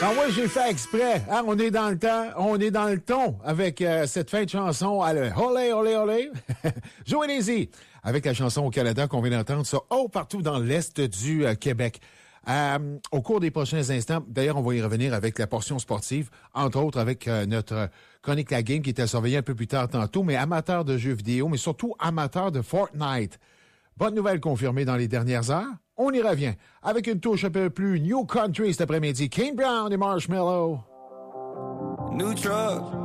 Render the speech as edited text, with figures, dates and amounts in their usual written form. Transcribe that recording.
Non, moi, j'ai fait exprès. Hein? On est dans le temps, on est dans le ton avec cette fin de chanson. Allez, olé, olé, olé. Joël-y, avec la chanson au Canada qu'on vient d'entendre, ça, partout dans l'Est du Québec. Au cours des prochains instants, d'ailleurs, on va y revenir avec la portion sportive, entre autres avec notre chronique La Game qui était surveillée un peu plus tard tantôt, mais amateur de jeux vidéo, mais surtout amateur de Fortnite. Bonne nouvelle confirmée dans les dernières heures. On y revient avec une touche un peu plus New Country cet après-midi. Kane Brown et Marshmello. New truck.